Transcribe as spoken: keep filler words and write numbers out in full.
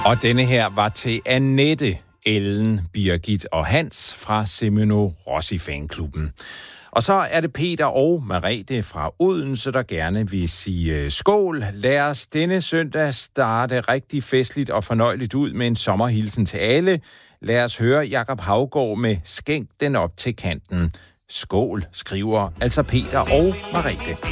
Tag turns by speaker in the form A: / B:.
A: Og denne her var til Annette, Ellen, Birgit og Hans fra Semino Rossi Fanklubben. Og så er det Peter og Merete fra Odense, der gerne vil sige skål. Lad os denne søndag starte rigtig festligt og fornøjeligt ud med en sommerhilsen til alle. Lad os høre Jakob Haugaard med Skænk den op til kanten. Skål, skriver altså Peter og Merete.